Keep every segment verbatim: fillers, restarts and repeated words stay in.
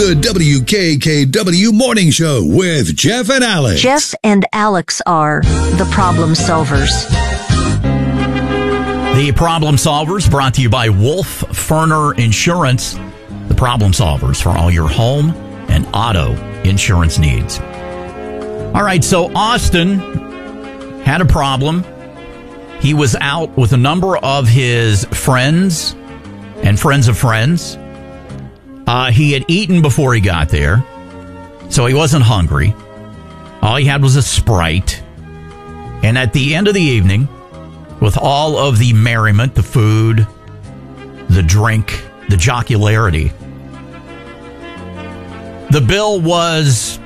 The W K K W Morning Show with Jeff and Alex. Jeff and Alex are the problem solvers. The Problem Solvers brought to you by Wolf Ferner Insurance. The Problem Solvers for all your home and auto insurance needs. All right, so Austin had a problem. He was out with a number of his friends and friends of friends. Uh, he had eaten before he got there, so he wasn't hungry. All he had was a Sprite. And at the end of the evening, with all of the merriment, the food, the drink, the jocularity, the bill was,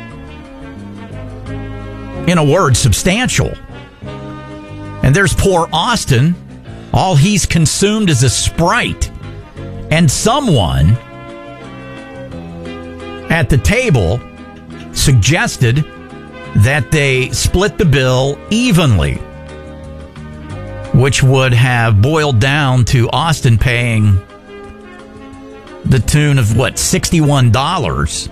in a word, substantial. And there's poor Austin. All he's consumed is a Sprite. And someone at the table suggested that they split the bill evenly, which would have boiled down to Austin paying the tune of, what, sixty-one dollars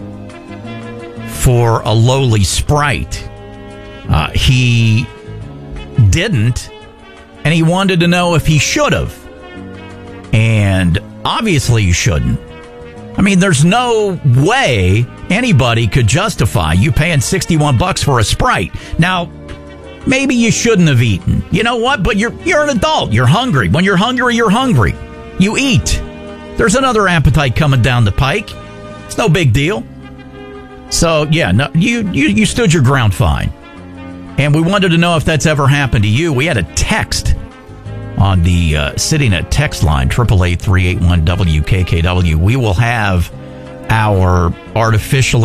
for a lowly Sprite. Uh, he didn't, and he wanted to know if he should have. And obviously you shouldn't. I mean, there's no way anybody could justify you paying sixty-one bucks for a Sprite. Now, maybe you shouldn't have eaten. You know what? But you're you're an adult. You're hungry. When you're hungry, you're hungry. You eat. There's another appetite coming down the pike. It's no big deal. So, yeah, no, you, you, you stood your ground fine. And we wanted to know if that's ever happened to you. We had a text on the uh, Sitting at text line, eight eight eight, three eight one, W K K W. We will have our artificially